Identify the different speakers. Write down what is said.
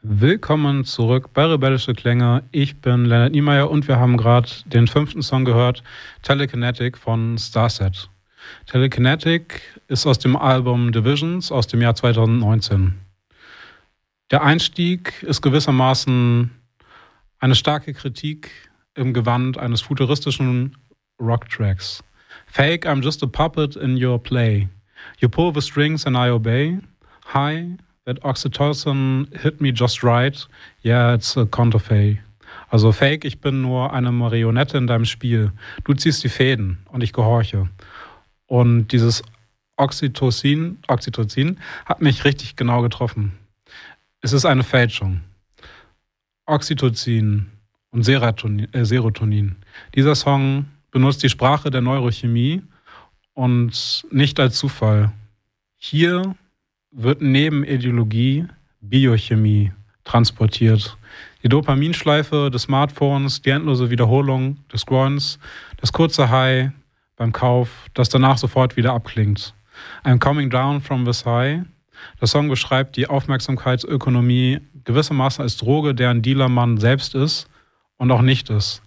Speaker 1: Willkommen zurück bei Rebellische Klänge. Ich bin Leonard Niemeyer und wir haben gerade den 5. Song gehört, Telekinetic von Starset. Telekinetic ist aus dem Album Divisions aus dem Jahr 2019. Der Einstieg ist gewissermaßen eine starke Kritik im Gewand eines futuristischen Rocktracks. Fake, I'm just a puppet in your play. You pull the strings and I obey. Hi, that oxytocin hit me just right. Yeah, it's a counterfeit. Also Fake, ich bin nur eine Marionette in deinem Spiel. Du ziehst die Fäden und ich gehorche. Und dieses Oxytocin hat mich richtig genau getroffen. Es ist eine Fälschung. Oxytocin und Serotonin. Dieser Song benutzt die Sprache der Neurochemie und nicht als Zufall. Hier wird neben Ideologie Biochemie transportiert. Die Dopaminschleife des Smartphones, die endlose Wiederholung des Scrollens, das kurze High beim Kauf, das danach sofort wieder abklingt. I'm coming down from this high. Der Song beschreibt die Aufmerksamkeitsökonomie gewissermaßen als Droge, deren Dealer man selbst ist und auch nicht ist.